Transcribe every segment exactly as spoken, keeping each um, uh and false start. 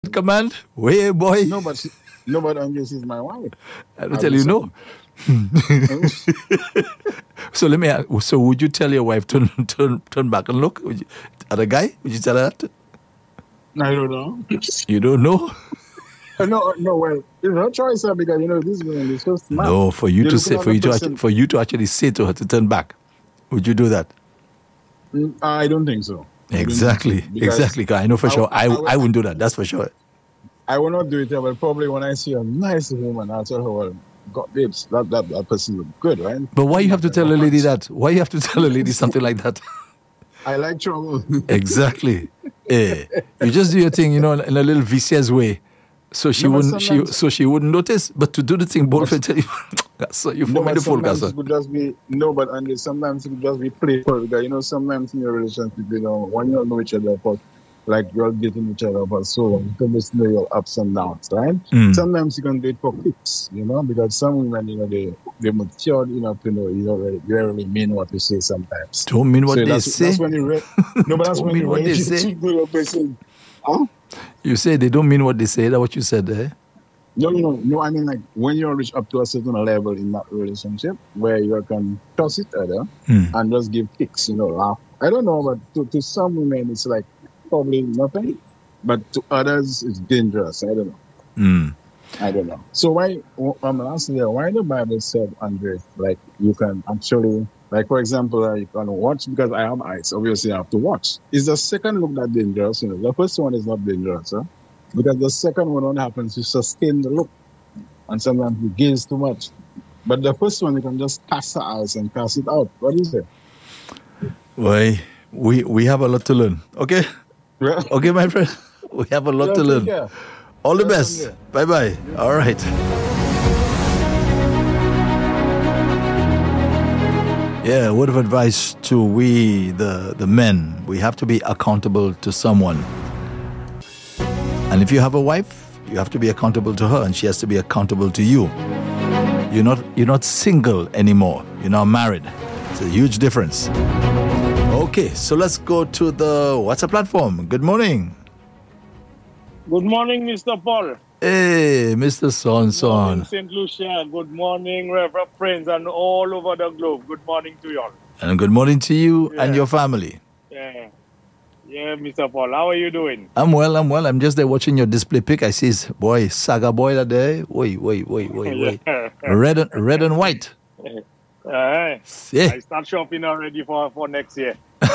command. Way, boy. No, but she, no, but Andres is my wife. I will tell you no. So let me ask, so would you tell your wife to turn turn back and look would you, at a guy? Would you tell her that? I don't know. You don't know? No, no. Well, it's her choice, sir, because you know this woman is so smart. No, for you You're to looking say at for the you to person- actu- for you to actually say to her to turn back. Would you do that? Mm, I don't think so. I don't think Exactly, so, because exactly. 'Cause I know for I- sure I, I- I wouldn't do that. That's for sure. I will not do it, but probably when I see a nice woman, I'll tell her, well, God, babes, that, that, that person look good, right? But why you have to tell a lady that? Why you have to tell a lady something like that? I like trouble. Exactly. Yeah. You just do your thing, you know, in a little vicious way. So she No, but wouldn't she sometimes- so she wouldn't notice, but to do the thing both tell you so you No, form but the sometimes forecast. it could just be no, but and sometimes it could just be playful because you know sometimes in your relationship, you know, when you don't know each other for like you're getting each other for so long, you can just know your ups and downs, right? Mm. Sometimes you can do it for kicks, you know, because some women, you know, they they matured enough to know you don't really, you don't really mean what you say sometimes. Don't mean what So they that's, say. that's when you re- no, but that's Don't when mean you what they ready say. to do your person. Huh? You say they don't mean what they say. That's what you said there. No, no, no, no. I mean, like when you reach up to a certain level in that relationship where you can toss it other Hmm. and just give kicks, you know, laugh. I don't know, but to, to some women it's like probably nothing, but to others it's dangerous. I don't know. Mm. I don't know. So why? I'm asking you, why the Bible said, Andre, like you can actually, like for example, uh, you can watch because I have eyes. Obviously, I have to watch. Is the second look that dangerous? You know, the first one is not dangerous, huh? Because the second one only happens to sustain the look, and sometimes you gaze too much. But the first one you can just pass the eyes and pass it out. What is it? Well, we we have a lot to learn. Okay? Yeah. Okay, my friend. We have a lot Yeah, to take learn. care. All the Yeah, best. yeah. Bye bye. All right. Yeah, a word of advice to we, the, the men. We have to be accountable to someone. And if you have a wife, you have to be accountable to her, and she has to be accountable to you. You're not, you're not single anymore. You're now married. It's a huge difference. Okay, so let's go to the WhatsApp platform. Good morning. Good morning, Mister Paul. Hey, Mister Son Good morning, Son. Saint Lucia. Good morning, Reverend friends, and all over the globe. Good morning to you all. And good morning to you and Yeah. your family. Yeah, yeah, Mister Paul. How are you doing? I'm well, I'm well. I'm just there watching your display pic. I see, boy, Saga boy that day. Wait, wait, wait, wait, wait. Red and, red and white. Uh, Yeah. I start shopping already for, for next year.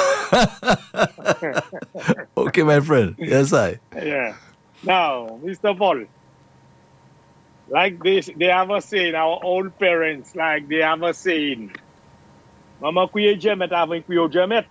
Okay, my friend. Yes, I. Yeah. Now, Mister Paul, like this, they have a saying, our old parents, like they have a saying, Mama kuye jemet, avin kuyo jemet.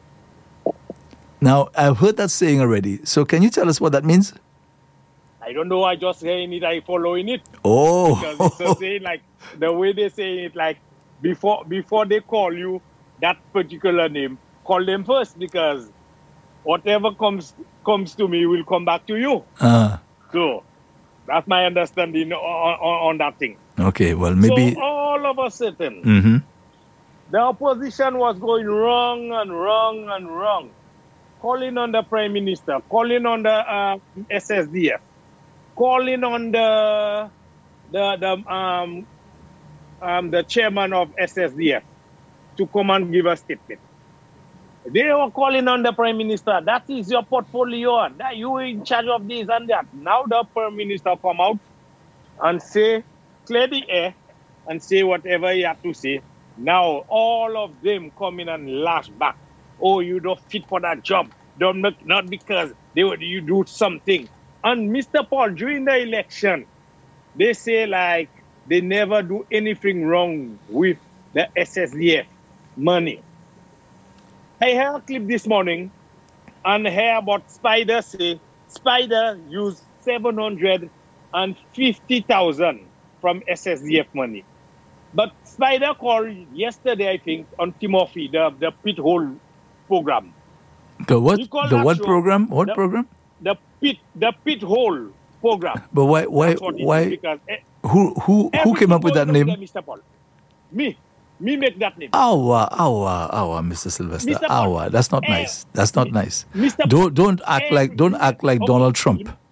Now, I've heard that saying already. So can you tell us what that means? I don't know, I just saying it, I following it. Because Oh, it's a saying like the way they say it, like before before they call you that particular name, call them first because whatever comes comes to me will come back to you. uh, So that's my understanding on, on, on that thing. okay. Well, maybe. So all of a sudden, Mm-hmm. the opposition was going wrong and wrong and wrong, calling on the prime minister, calling on the uh, S S D F, calling on the the the um um the chairman of S S D F to come and give a statement. They were calling on the prime minister. That is your portfolio. That you in charge of this and that. Now the prime minister come out and say, clear the air and say whatever he have to say. Now all of them come in and lash back. Oh, you don't fit for that job. Don't make, not because they would you do something. And Mister Paul, during the election, they say like they never do anything wrong with the S S D F money. I heard a clip this morning and hear about Spider say Spider used seven hundred fifty thousand from S S D F money. But Spider called yesterday, I think, on Timothy, the, the pit hole program. The what? You call The that what show- program? What the- program? The pit the pit hole program. But why? Why? That's what it is, Why? because eh, Who? Who? Who came up with that everything name? goes there, Mister Paul. Me. Me make that name. Awa, awa, awa, Mister Sylvester. Mister Paul, Awa. That's not eh, nice. That's not nice. Mister Don't don't act like don't act like Okay, Donald Trump.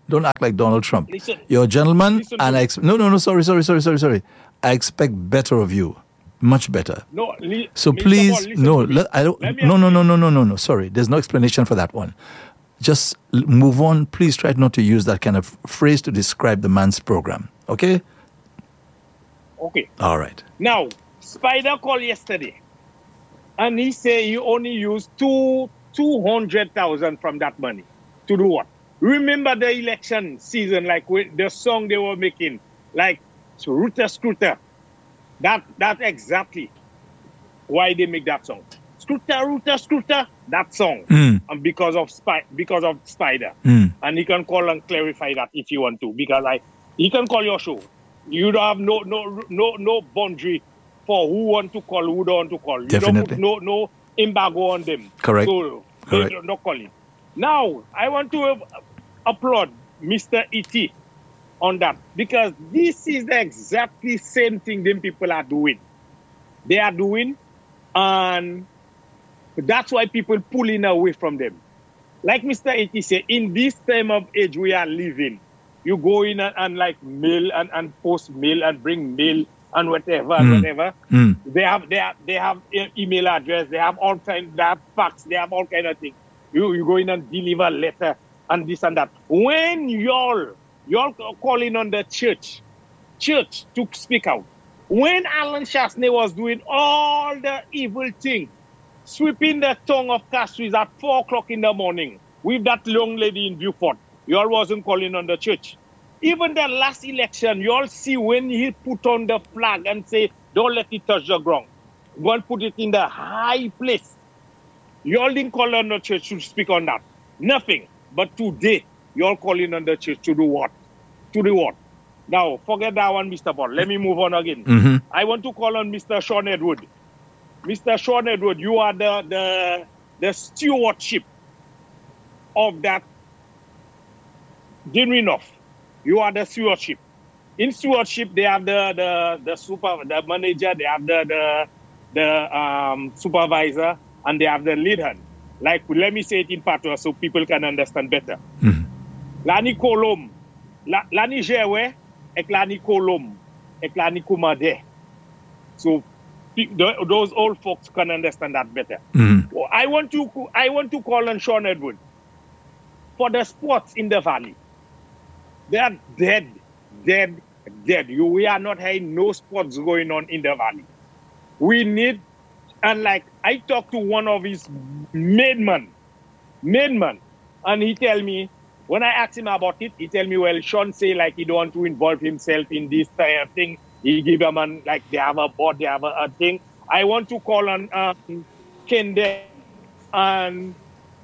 Don't act like Donald Trump. Listen. You're a gentleman, Listen and to I me. ex- no, no, no. Sorry, sorry, sorry, sorry, sorry. I expect better of you, much better. No, li- So Mister please, Paul, listen no, to me. let, I don't. Let me No, ask no, you. no, no, no, no, no. Sorry, there's no explanation for that one. Just l- move on. Please try not to use that kind of phrase to describe the man's program. Okay? Okay. All right. Now, Spider called yesterday, and he say he only used two two hundred thousand from that money to do what? Remember the election season, like with the song they were making, like Scooter Scooter. That that's exactly why they make that song. Scooter, Rooter, Scooter, that song. Mm. And because of Spy, because of Spider. Mm. And he can call and clarify that if you want to, because I he can call your show. You don't have no no no no boundary for who want to call, who don't want to call. You Definitely. don't put no no embargo on them. Correct. So Correct. they don't not calling. Now I want to uh, applaud Mister E T on that, because this is the exactly same thing them people are doing. They are doing, and that's why people pulling away from them. Like Mister E T said, in this time of age we are living, you go in and, and like mail and, and post mail and bring mail and whatever and Mm. whatever. Mm. They have they have they have e- email address, they have all kind, they have fax, they have all kind of things. You you go in and deliver letter and this and that. When y'all y'all calling on the church, church to speak out. When Alan Shasney was doing all the evil thing, sweeping the tongue of Castries at four o'clock in the morning with that young lady in Beaufort, y'all wasn't calling on the church. Even the last election, y'all see when he put on the flag and say, don't let it touch the ground. Go and put it in the high place. Y'all didn't call on the church to speak on that. Nothing. But today, y'all calling on the church to do what? To do what? Now, forget that one, Mister Paul. Let me move on again. Mhm. I want to call on Mister Sean Edward. Mister Sean Edward, you are the, the, the stewardship of that Dinrinoff. You are the stewardship. In stewardship, they have the the the super the manager, they have the the the um, supervisor, and they have the lead hand. Like, let me say it in patois so people can understand better. Mhm. Lani kolom, La- lani jewe, ek lani kolom, ek lani kumade. So pe- tho- those old folks can understand that better. Mhm. Well, I want to I want to call on Sean Edward for the sports in the valley. They are dead, dead, dead. You, we are not having no sports going on in the valley. We need, and like I talked to one of his main man, main man, and he tell me, when I asked him about it, he tell me, well, Sean say like he don't want to involve himself in this kind of thing. He give a man like they have a board, they have a, a thing. I want to call on um, Kende and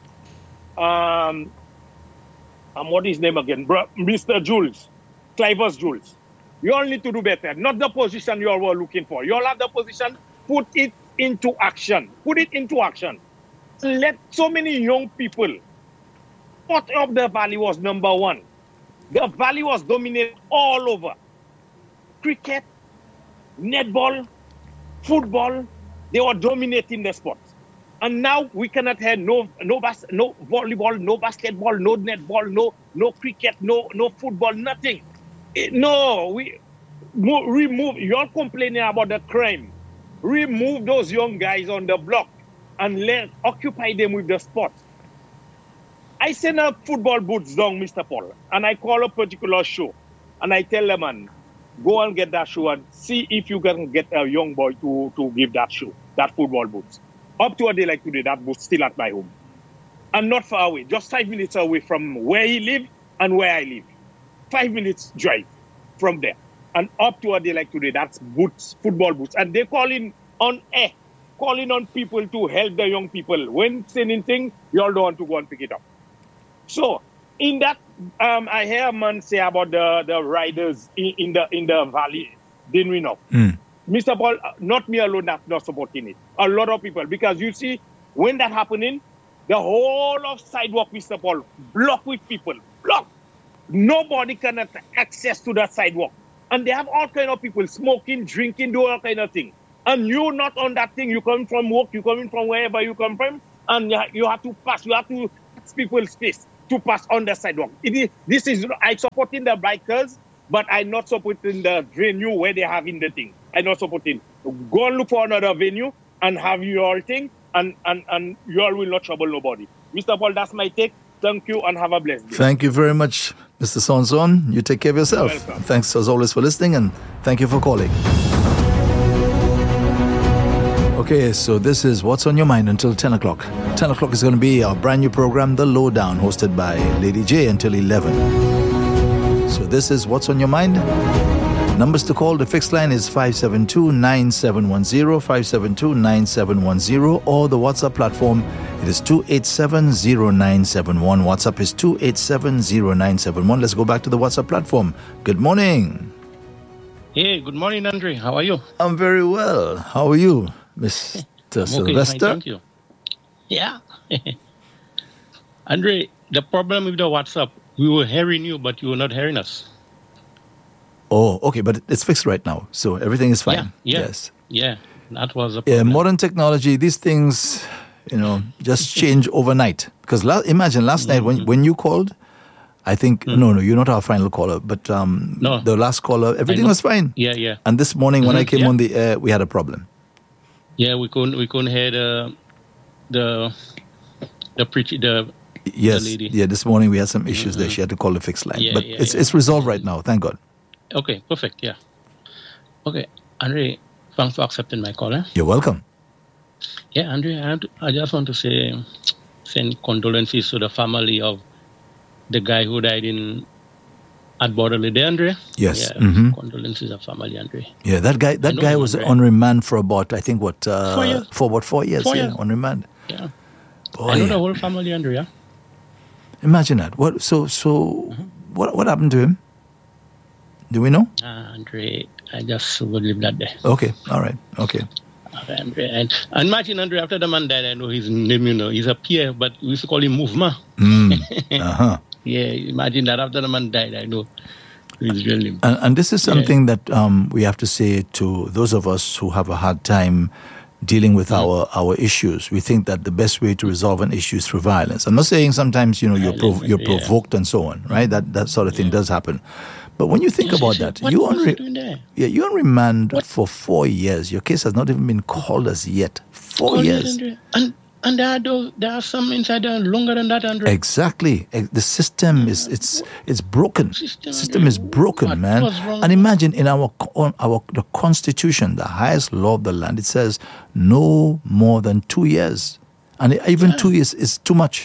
um. Um, what is his name again? Bro, Mister Jules, Clivers Jules. You all need to do better. Not the position you all were looking for. You all have the position. Put it into action. Put it into action. Let so many young people. Port of the Valley was number one. The Valley was dominated all over. Cricket, netball, football. They were dominating the sport. And now we cannot have no no bas- no volleyball, no basketball, no netball, no no cricket, no no football, nothing. It- no, we mo- remove. You're complaining about the crime. Remove those young guys on the block and let occupy them with the sport. I send a football boots down, Mister Paul, and I call a particular show, and I tell them, man, go and get that show and see if you can get a young boy to to give that show, that football boots. Up to a day like today, that boot's still at my home. And not far away, just five minutes away from where he lives and where I live. Five minutes drive from there. And up to a day like today, that's boots, football boots. And they call in on air, calling on people to help the young people. When sending thing, you all don't want to go and pick it up. So in that, um, I hear a man say about the, the riders in, in the in the valley, Dinrinoff. Mm. Mister Paul, not me alone that's not supporting it. A lot of people, because you see, when that happening, the whole of sidewalk, Mister Paul, blocked with people, blocked. Nobody can have access to that sidewalk. And they have all kind of people smoking, drinking, do all kind of thing. And you not on that thing, you come from work, you coming from wherever you come from, and you ha- you have to pass, you have to pass people's space to pass on the sidewalk. It is, this is, I supporting the bikers, but I'm not supporting the venue where they're having the thing. I'm not supporting. Go and look for another venue and have your thing, and, and, and you all will not trouble nobody. Mister Paul, that's my take. Thank you and have a blessed day. Thank you very much, Mister Sonson. You take care of yourself. Thanks as always for listening, and thank you for calling. Okay, so this is What's on Your Mind until ten o'clock. ten o'clock is going to be our brand new program, The Lowdown, hosted by Lady J until eleven. So this is What's on Your Mind. Numbers to call, the fixed line is five seven two, nine seven one zero, five seven two, nine seven one zero, or the WhatsApp platform, it is two eight seven, zero nine seven one. WhatsApp is two eight seven, zero nine seven one. Let's go back to the WhatsApp platform. Good morning. Hey, good morning, Andre. How are you? I'm very well. How are you, Mister Okay, Sylvester? fine, thank you. Yeah. Andre, the problem with the WhatsApp, we were hearing you, but you were not hearing us. Oh, okay, but it's fixed right now, so everything is fine. Yeah, yeah. Yes. Yeah, that was a Yeah, problem. modern technology, these things, you know, just change overnight. Because la- imagine last Mm-hmm. night when when you called, I think, mm. no, no, you're not our final caller, but um, No. the last caller, everything was fine. Yeah, yeah. And this morning when I Mhm, came yeah. on the air, we had a problem. Yeah, we couldn't we couldn't hear the the the preach the Yes, the lady. yeah, this morning we had some issues there. She had to call the fixed line. Yeah, but yeah, it's yeah. it's resolved right now, thank God. Okay, perfect. Yeah. Okay, Andre, thanks for accepting my call. Eh? You're welcome. Yeah, Andre, I, have to, I just want to say send condolences to the family of the guy who died in at Borderley there, Andre. Yes. Yeah, Mhm. condolences to family, Andre. Yeah, that guy that know guy him, was Andre. on remand for about, I think, what, uh, Four years. for about four years, Four yeah, years. on remand. Yeah. Boy, I know the whole family, Andre. Yeah? imagine that. What? So, so what what happened to him? Do we know? Ah, Andre, I just would leave that there. Okay, all right, okay. Okay, Andre. And, and imagine, Andre, after the man died, I know his name, you know, he's a peer, but we used to call him Movement. Mm. Uh-huh. Yeah, imagine that after the man died, I know his real name. And, and this is something that um, we have to say to those of us who have a hard time dealing with Mm. our, our issues. We think that the best way to resolve an issue is through violence. I'm not saying sometimes, you know, you're prov- you're Yeah. provoked and so on, right? That that sort of thing does happen. But when you think Yes, about yes, that, what you was on he re- doing there? yeah, you're on remand for four years. Your case has not even been called as yet. Four Oh, years. yes, Andre. And and there are those, there are some inside there longer than that, Andre. Exactly. Eh, The system is it's it's broken. System, System is broken, what man. was wrong? And imagine in our co- on our the Constitution, the highest law of the land, it says no more than two years, and even Yeah. two years is too much.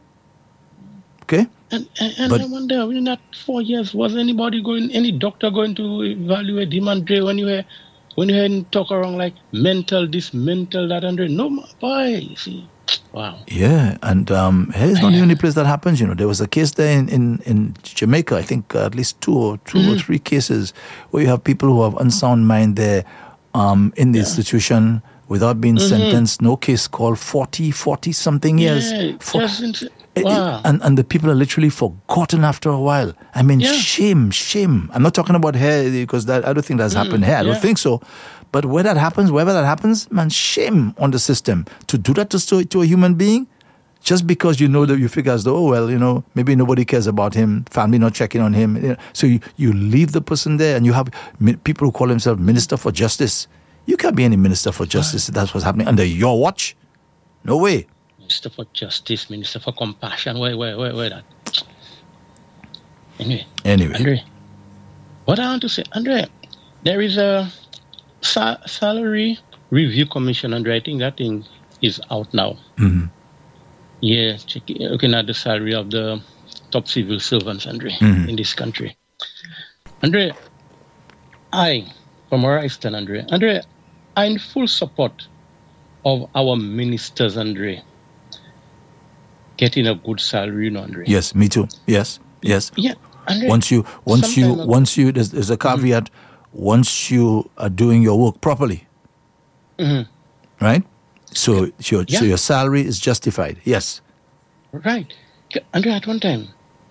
Okay. And, and, and But- I wonder, in that four years, was anybody going, any doctor going to evaluate him, Andre, when you were, when you heard him talk around like mental this, mental that, Andre? No, my boy, you see. Wow. Yeah, and um, here's not the only place that happens. You know, there was a case there in, in, in Jamaica. I think uh, at least two or two Mm-hmm. or three cases where you have people who have unsound mind there um, in the institution without being sentenced. No case called forty, forty something years. Mm-hmm. Yeah, For- just in- Eh, eh, wow. And and the people are literally forgotten after a while. I mean, Yeah. shame, shame. I'm not talking about here because that I don't think that's happened here. I yeah. don't think so. But where that happens, wherever that happens, man, shame on the system to do that to to a human being, just because you know that you figure as though, oh well, you know, maybe nobody cares about him, family not checking on him. You know, so you, you leave the person there, and you have mi- people who call themselves Minister for Justice. You can't be any Minister for Justice if that's what's happening under your watch. No way. Minister for Justice, Minister for Compassion, where, where, where, where that? Anyway, Anyway. Andre, what I want to say, Andre, there is a sa- salary review commission, Andre. I think that thing is out now. Mhm. Yeah, check, looking at the salary of the top civil servants, Andre, Mhm. in this country. Andre, I, from where I stand, Andre, Andre, I'm in full support of our ministers, Andre, getting a good salary, you know, Andre. Yes, me too. Yes, yes. Yeah, Andre. Once you, once you, sometime ago- once you, there's, there's a caveat. Once you are doing your work properly, Mhm. right? So, your, Yeah. so your salary is justified. Yes. Right. K- Andre, at one time,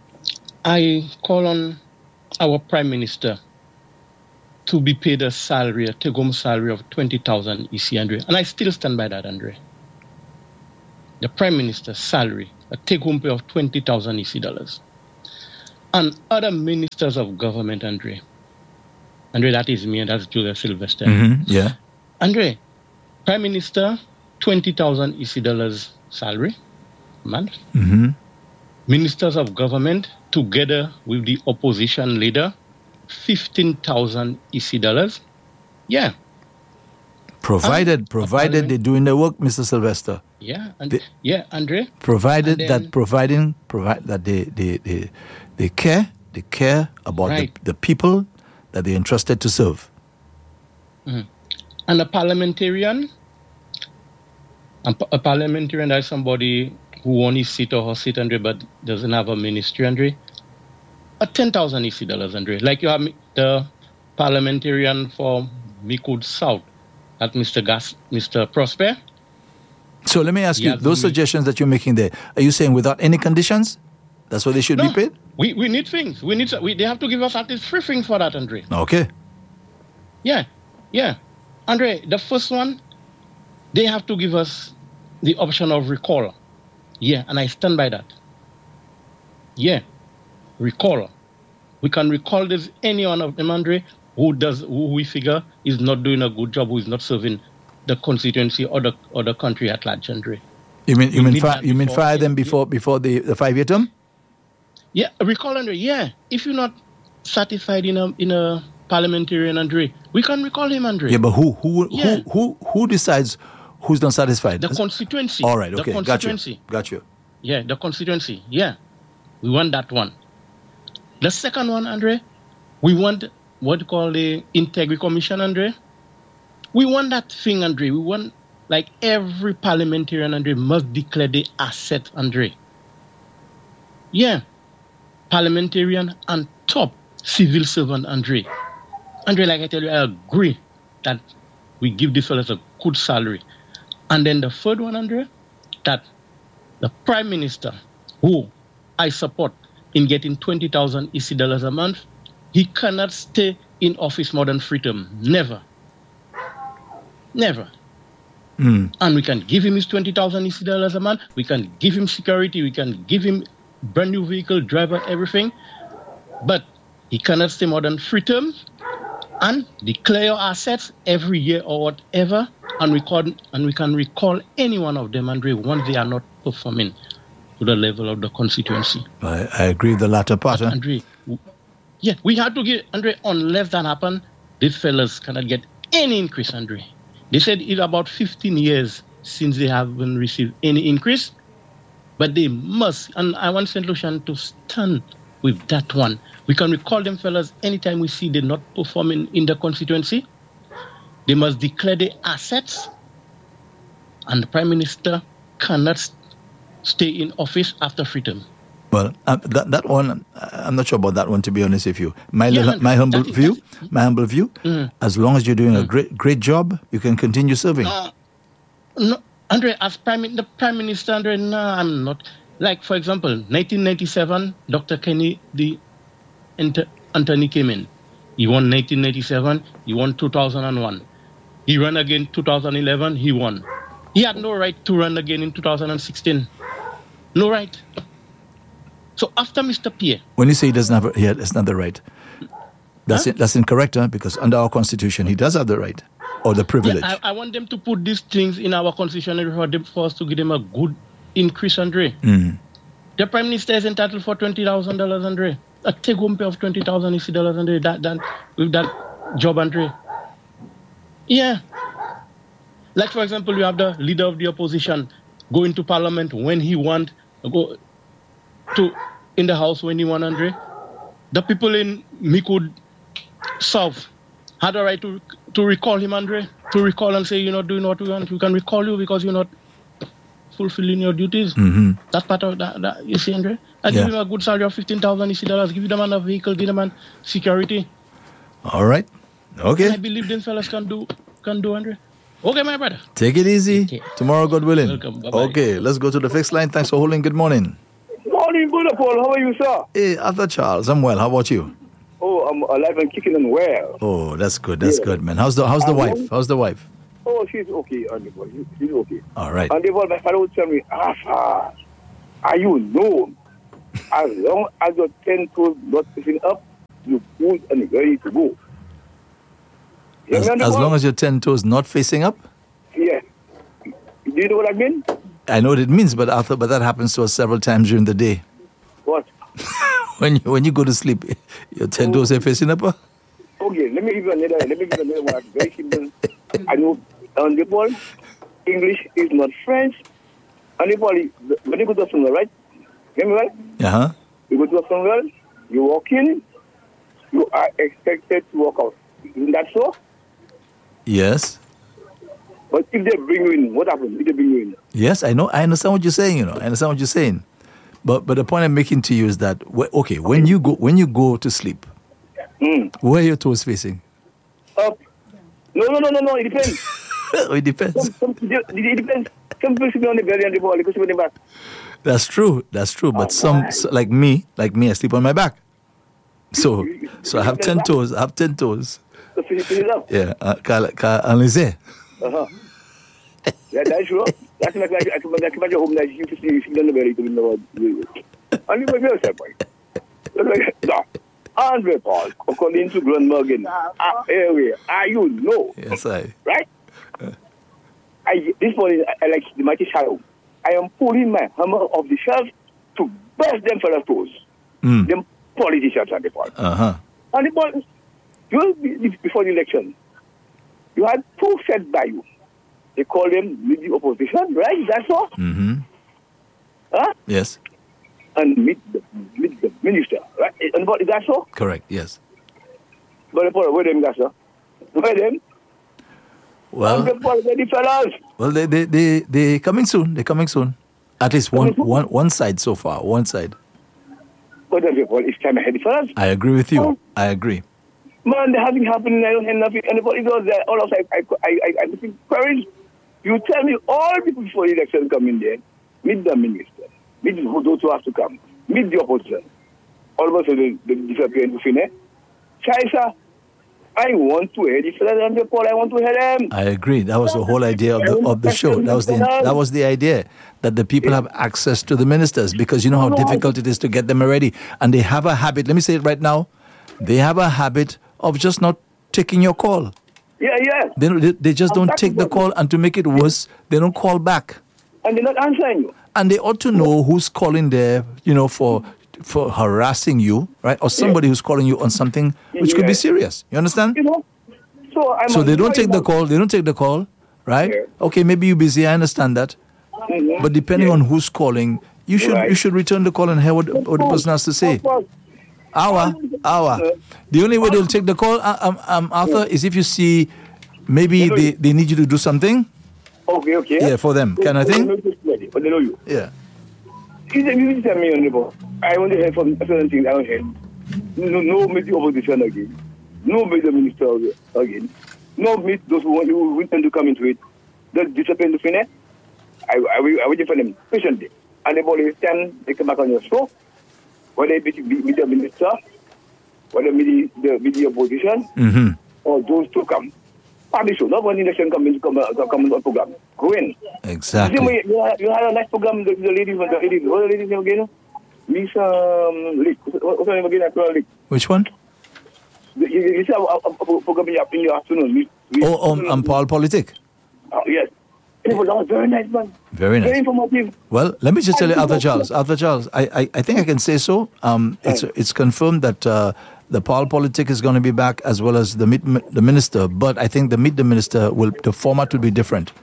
I call on our Prime Minister to be paid a salary, a take-home salary of twenty thousand E C, Andre. And I still stand by that, Andre. The Prime Minister's salary a take-home pay of twenty thousand E C dollars. And other ministers of government, Andre. Andre, that is me, and that's Julia Sylvester. Mm-hmm. Yeah. Andre, Prime Minister, twenty thousand E C dollars salary a month. Mm-hmm. Ministers of government, together with the opposition leader, fifteen thousand E C dollars. Yeah. Provided, and provided they're doing the work, Mister Sylvester. Yeah, and They- yeah, Andre. Provided And that then- providing provide that they they, they they care they care about Right. the, the people that they're entrusted to serve. Mhm. And a parliamentarian, a, pa- a parliamentarian is somebody who only sit or her sit, Andre, but doesn't have a ministry, Andre. A ten thousand E C dollars, Andre. Like you have mi- the parliamentarian for Mikud South, that Mister Gas, Mister Prosper. So let me ask you, Yeah, those we- suggestions that you're making there, are you saying without any conditions? That's what they should No, be paid? we, we need things. We need. We, they have to give us at least three things for that, Andre. Okay. Yeah, yeah. Andre, the first one, they have to give us the option of recall. Yeah, and I stand by that. Yeah, recall. We can recall this any one of them, Andre, who does who we figure is not doing a good job, who is not serving the constituency or the or the country at large, Andre. You mean you We mean need fi- that you mean before- fire them before before the, the five year term? Yeah, recall, Andre. Yeah, if you're not satisfied in a in a parliamentarian, Andre, we can recall him, Andre. Yeah, but who who Yeah. who who who decides who's not satisfied? The constituency. All right, The okay, got you, constituency. got you. Yeah, the constituency. Yeah, we want that one. The second one, Andre, we want what you call the Integrity Commission, Andre. We want that thing, Andre. We want, like, every parliamentarian, Andre, must declare the asset, Andre. Yeah, parliamentarian and top civil servant, Andre. Andre, like I tell you, I agree that we give these fellas a good salary. And then the third one, Andre, that the Prime Minister, who I support in getting twenty thousand E C dollars a month, he cannot stay in office more than three terms. Never. Never. Mm. And we can give him his twenty thousand E C dollars a month. We can give him security. We can give him brand new vehicle, driver, everything. But he cannot stay more than three terms and declare your assets every year or whatever. And we, can, and we can recall any one of them, Andre, once they are not performing to the level of the constituency. I, I agree with the latter part. Huh? Andre, w- yeah, we have to give, Andre, unless that happens, these fellas cannot get any increase, Andre. They said it's about fifteen years since they haven't received any increase, but they must, and I want Saint Lucian to stand with that one. We can recall them fellas anytime we see they're not performing in the constituency. They must declare the assets, and the Prime Minister cannot st- stay in office after freedom. Well, uh, that that one, I'm not sure about that one. To be honest with you, my Yeah, little- my humble that is- view, my humble view. Mm. As long as you're doing a great great job, you can continue serving. Uh, no, Andre, as prime, Min- the Prime Minister, Andre, no, I'm not. Like, for example, nineteen ninety-seven, Doctor Kenny, the Ant- Anthony came in. He won nineteen ninety-seven, he won two thousand one. He ran again two thousand eleven, he won. He had no right to run again in two thousand sixteen. No right. So after Mister Pierre, When you say he doesn't have, a, he has not the right. That's Huh? it. That's incorrect, huh? Because under our constitution, he does have the right or the privilege. yeah, I, I want them to put these things in our constitution for, them, for us to give them a good increase, Andre. Mm. The Prime Minister is entitled for twenty thousand dollars, Andre. A take-home pay of twenty thousand dollars, Andre, that, that, with that job, Andre. Yeah. Like, for example, you have the leader of the opposition go into parliament when he want, go to in the house when he want, Andre. The people in Mikud South had a right to to recall him, Andre. To recall and say, you're not doing what we want. We can recall you because you're not fulfilling your duties. Mm-hmm. That's part of that, that you see, Andre. I Yeah. give him a good salary of fifteen thousand E C dollars. Give them a vehicle, give them a security. All right. Okay. I believe them fellas can do, can do, Andre. Okay, my brother. Take it easy. Okay. Tomorrow, God willing. Welcome. Bye-bye. Okay, let's go to the fixed line. Thanks for holding. Good morning. Morning, brother Paul. How are you, sir? Hey, Arthur Charles. I'm well. How about you? Oh, I'm alive and kicking and well. Oh, that's good. That's Yeah. good, man. How's the How's the I wife? want- How's the wife? Oh, she's okay, Andy boy. She's okay. All right. And they my father would tell me, Arthur, Are you know? As long as your ten toes not facing up, you pull and ready to go. You As, as long as your ten toes not facing up? Yeah. Do you know what I mean? I know what it means, but Arthur, but that happens to us several times during the day. What? when you when you go to sleep, your ten toes are facing up? Huh? Okay, let me give you another. Let me give you another one. Very simple. I know on the ball, English is not French. On the ball, when you go to a funeral, right? Get me right? Uh huh. You go to a funeral, you walk in, you are expected to walk out. Isn't that so? Yes. But if they bring you in, what happens if they bring you in? Yes, I know. I understand what you're saying. You know, I understand what you're saying. But but the point I'm making to you is that okay, when you go when you go to sleep, mm. where are your toes facing? Up. No, no, no, no, no. It depends. It depends. Some, some, it depends. Some people sleep on the belly and the ball. They go sleep on the back. That's true. That's true. But Oh, some, so, like me, like me, I sleep on my back. So, so I have ten toes. I have ten toes. So finish it up. Yeah. Uh, Ka, ka, analyser. Uh-huh. Yeah, that's true. That's like like I can I can imagine home that you see you see on the belly to the Lord. And you will say, boy. No. Andre Paul, according to Glenmorgan, uh, anyway, are you know? Yes, I. Right? I this morning I, I like the mighty shadow. I am pulling my hammer off the shelf to burst them fellas' toes. Mm. Them politicians and the Paul. Uh huh. And the Paul, you before the election, you had two set by you. They call them meet the opposition, right? That's all. Mm-hmm. Huh? Yes. And meet the meet the minister, right? And what is that so? Correct. Yes. But the Paul, where them that's so? Where them? Well, and the Paul, where the fellas? well, they they they they coming soon. They're coming soon. At least one one one side so far. One side. But the Paul, it's time ahead, fellas. I agree with you. Oh. I agree. Man, there hasn't happened. I don't have nothing. Anybody goes there. All of us, I, I, I, I think courage. You tell me all people before the election come in there, meet the minister, meet those who have to come, meet the opposition. All of us they, they disappear into Fine. Chaisa, I want to hear the fellas and the Paul. I want to hear them. I agree. That was the whole idea of the of the show. That was the that was the idea that the people have access to the ministers because you know how difficult it is to get them already, and they have a habit. Let me say it right now. They have a habit of just not taking your call. Yeah, yeah. They they, they just don't take the call, and to make it worse, they don't call back. And they're not answering you. And they ought to know who's calling there, you know, for for harassing you, right? Or somebody who's calling you on something which could be serious. You understand? You know. So I'm. So they don't take the call. They don't take the call, right? Yeah. Okay, maybe you're busy. I understand that, Mm-hmm. but depending Yeah. on who's calling, you should Right. you should return the call and hear what, what the person has to say. Of course. Hour, hour. The only way they'll take the call, uh, um, um, Arthur, is if you see maybe they, they need you to do something. Okay, okay. Yeah, for them. Kind of thing. But they know you. Yeah. You you tell me on the board. I want to hear from certain things. I want to hear. No, no meet the opposition again. No meet the minister again. No meet those who want who intend to come into it. Don't disappear the finish. I I will I will defend them patiently. And the body stand, they come back on your show. Whether it be meet the minister, whether meet the meet the opposition, Mm-hmm. or those two come. Probably should not when the election come in come come on the program. Go in. Exactly. You, see, you, had, you had a nice program, the, the ladies, the ladies, what are the ladies name again? Miss um, Lick. What's her name again? I Lick. Which one? You, you, you see a, a, a program in your, in your afternoon. Miss, Miss, Oh, um, um, Paul Politic. Oh, yes. It was all very nice, man. Very nice. Very informative. Well, let me just tell you, Arthur Charles. Arthur Charles, I, I, I think I can say so. Um, it's it's confirmed that uh, the Paul Politic is going to be back as well as the meet the minister. But I think the meet the minister will the format will be different.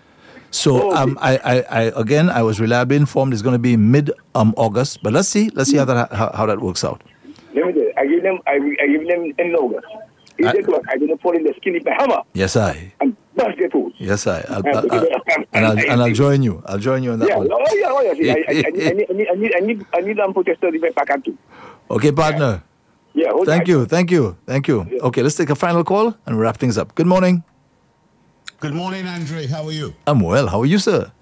So um, I, I, I again I was reliably informed it's going to be mid um August. But let's see let's see how that how, how that works out. Let me tell you, I give them, I, I give them in August. If I- they go, I'm going to fall in the skin with my hammer Yes, I. and bust their toes. Yes, I. I'll, I'll, I'll, and I'll and I'll join you. I'll join you on that Yeah, one. oh yeah, oh yeah. I, I, I, need, I need, I need, I need, I need, I need them protesters to be back at too. Okay, partner. Yeah, hold Thank on. you, thank you, thank you. Okay, let's take a final call and wrap things up. Good morning. Good morning, Andre. How are you? I'm well. How are you, sir?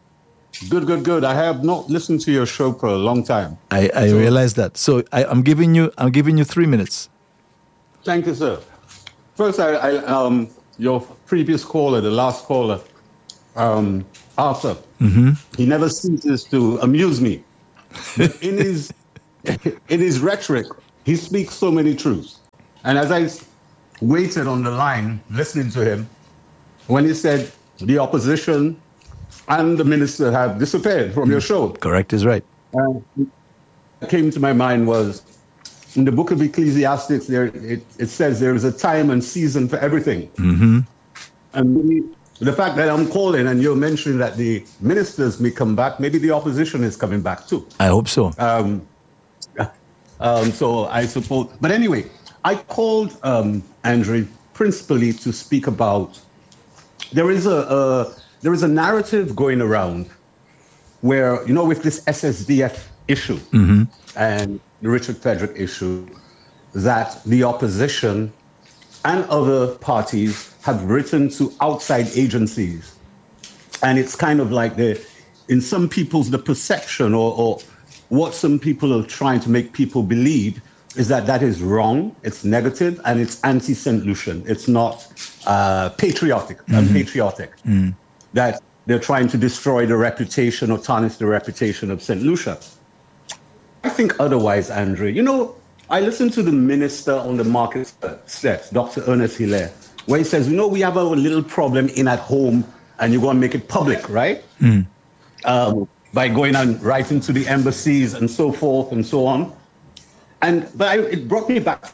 Good, good, good. I have not listened to your show for a long time. I, I So- realize that. So I, I'm giving you I'm giving you three minutes. Thank you, sir. First, I, I um, your previous caller, the last caller, um, Arthur, Mm-hmm. he never ceases to amuse me. But in his in his rhetoric, he speaks so many truths. And as I waited on the line listening to him, when he said the opposition and the minister have disappeared from your show. Correct is right. Uh, what came to my mind was, in the book of Ecclesiastes, there it, it says there is a time and season for everything. Mm-hmm. And we, the fact that I'm calling and you're mentioning that the ministers may come back, maybe the opposition is coming back too. I hope so. Um, um, so I suppose. But anyway, I called um, Andre principally to speak about, there is a, a there is a narrative going around where, you know, with this S S D F issue mm-hmm. and the Richard Frederick issue, that the opposition and other parties have written to outside agencies. And it's kind of like the, in some people's, the perception or, or what some people are trying to make people believe is that that is wrong, it's negative, and it's anti-Saint Lucian. It's not uh, patriotic, mm-hmm. and patriotic. Mm. That they're trying to destroy the reputation or tarnish the reputation of Saint Lucia. I think otherwise, Andre. You know, I listened to the minister on the market steps, Doctor Ernest Hilaire, where he says, you know, we have a little problem in at home and you're going to make it public, right? Mm. Um, by going and writing to the embassies and so forth and so on. And but I, it brought me back.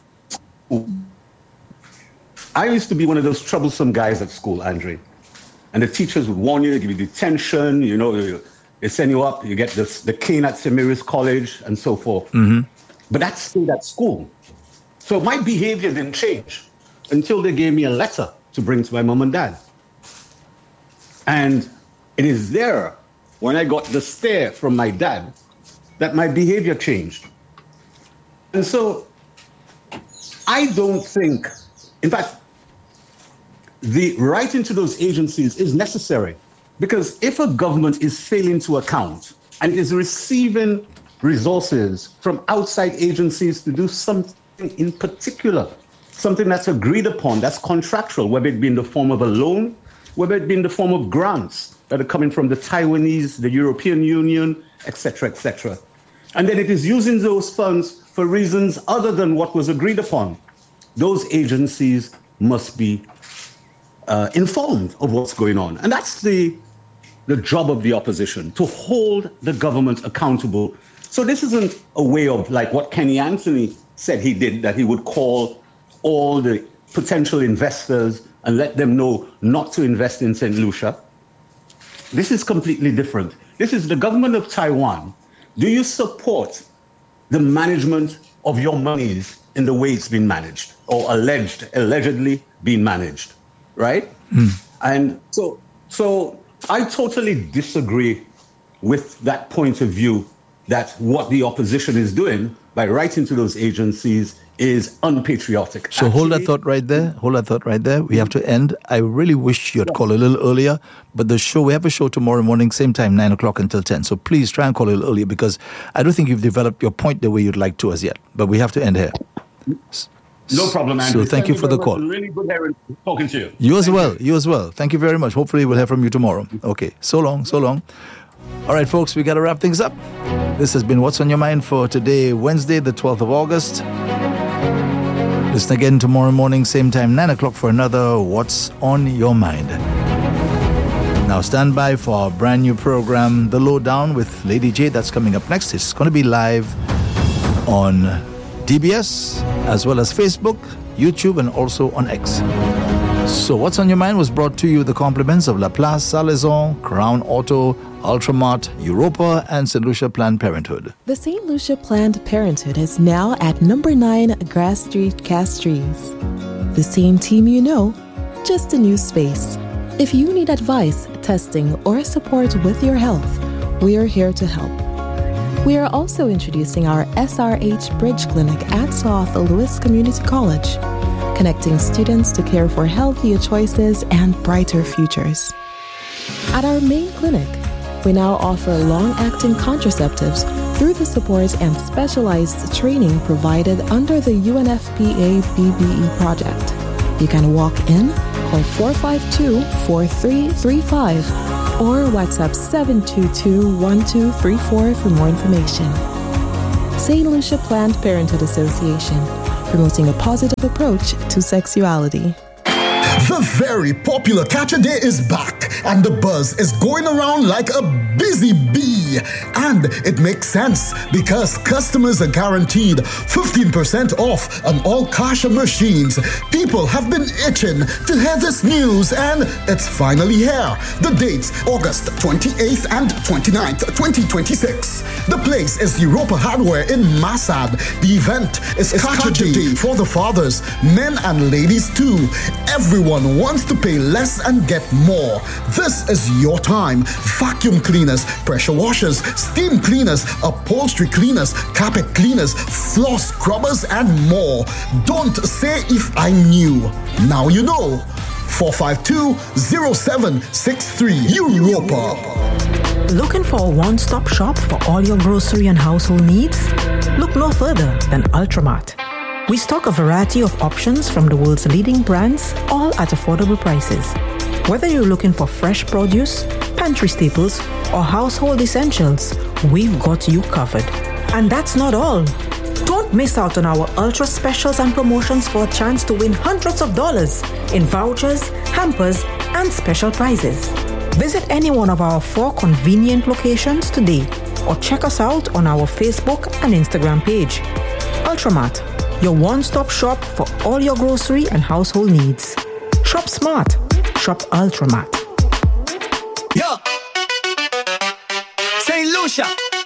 I used to be one of those troublesome guys at school, Andre. And the teachers would warn you, they give you detention, you know, they send you up, you get this, the cane at Saint Mary's College and so forth. Mm-hmm. But that stayed at school. So my behavior didn't change until they gave me a letter to bring to my mom and dad. And it is there, when I got the stare from my dad, that my behavior changed. And so I don't think, in fact, the writing to those agencies is necessary, because if a government is failing to account and is receiving resources from outside agencies to do something in particular, something that's agreed upon, that's contractual, whether it be in the form of a loan, whether it be in the form of grants that are coming from the Taiwanese, the European Union, et cetera, et cetera. And then it is using those funds for reasons other than what was agreed upon. Those agencies must be uh, informed of what's going on. And that's the, the job of the opposition, to hold the government accountable. So this isn't a way of, like what Kenny Anthony said he did, that he would call all the potential investors and let them know not to invest in Saint Lucia. This is completely different. This is the government of Taiwan. Do you support the management of your monies in the way it's been managed, or alleged, allegedly being managed, right? Mm. And so, so I totally disagree with that point of view, that what the opposition is doing by writing to those agencies is unpatriotic. So Actually, hold that thought right there. Hold that thought right there. We have to end. I really wish you had yeah. called a little earlier, but the show, we have a show tomorrow morning, same time, nine o'clock until ten. So please try and call a little earlier, because I don't think you've developed your point the way you'd like to as yet. But we have to end here. No problem, Andrew. So thank you for the call. Really good hearing, talking to you. You as thank well. You. you as well. Thank you very much. Hopefully we'll hear from you tomorrow. Okay. So long. So long. All right, folks, we got to wrap things up. This has been What's on Your Mind for today, Wednesday, the twelfth of August. Listen again tomorrow morning, same time, nine o'clock for another What's on Your Mind. Now stand by for our brand new program, The Lowdown with Lady J. That's coming up next. It's going to be live on D B S, as well as Facebook, YouTube, and also on X. So What's on Your Mind was brought to you with the compliments of La Place, Salaison, Crown Auto, Ultramart, Europa, and Saint Lucia Planned Parenthood. The Saint Lucia Planned Parenthood is now at number nine Grass Street, Castries. The same team you know, just a new space. If you need advice, testing, or support with your health, we are here to help. We are also introducing our S R H Bridge Clinic at South Louis Community College, connecting students to care for healthier choices and brighter futures. At our main clinic, we now offer long-acting contraceptives through the support and specialized training provided under the U N F P A B B E project. You can walk in, call four five two, four three three five, or WhatsApp seven two two, one two three four for more information. Saint Lucia Planned Parenthood Association, promoting a positive approach to sexuality. The very popular Catch a Day is back, and the buzz is going around like a busy bee. And it makes sense because customers are guaranteed fifteen percent off on all Kasha machines. People have been itching to hear this news, and it's finally here. The dates, August twenty-eighth and twenty-ninth, twenty twenty-six. The place is Europa Hardware in Masad. The event is Catch a Day for the fathers, men and ladies too. Everyone wants to pay less and get more. This is your time. Vacuum cleaners, pressure washers, steam cleaners, upholstery cleaners, carpet cleaners, floor scrubbers, and more. Don't say if I knew. Now you know. four five two, zero seven six three Europa. Looking for a one-stop shop for all your grocery and household needs? Look no further than Ultramat. We stock a variety of options from the world's leading brands, all at affordable prices. Whether you're looking for fresh produce, pantry staples, or household essentials, we've got you covered. And that's not all. Don't miss out on our ultra specials and promotions for a chance to win hundreds of dollars in vouchers, hampers, and special prizes. Visit any one of our four convenient locations today, or check us out on our Facebook and Instagram page. Ultramat, your one-stop shop for all your grocery and household needs. Shop smart. Shop Ultramat. Yeah.